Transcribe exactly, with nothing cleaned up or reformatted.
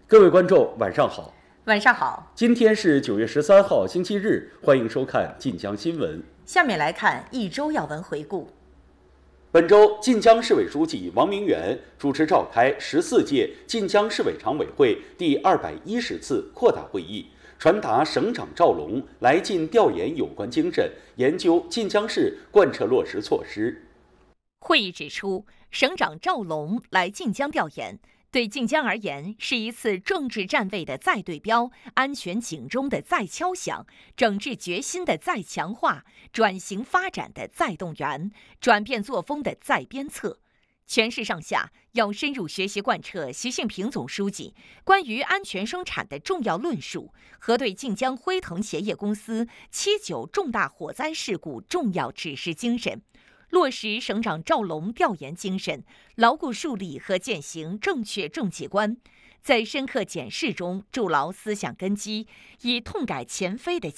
各位观众，晚上好。 晚上好， 今天是九月十三号，星期日，欢迎收看晋江新闻。 下面来看一周要闻回顾。 本周，晋江市委书记王明远主持召开十四届晋江市委常委会第二百一十次扩大会议，传达省长赵龙来晋调研有关精神，研究晋江市贯彻落实措施。 会议指出，省长赵龙来晋江调研，对晋江而言是一次政治站位的再对标、安全警钟的再敲响、整治决心的再强化、转型发展的再动员、转变作风的再鞭策。全市上下要深入学习贯彻习近平总书记关于安全生产的重要论述和对晋江辉腾鞋业公司七九重大火灾事故重要指示精神，落实省长赵龙调研精神，牢固树立和践行正确政绩观，在深刻检视中筑牢思想根基，以痛改前非的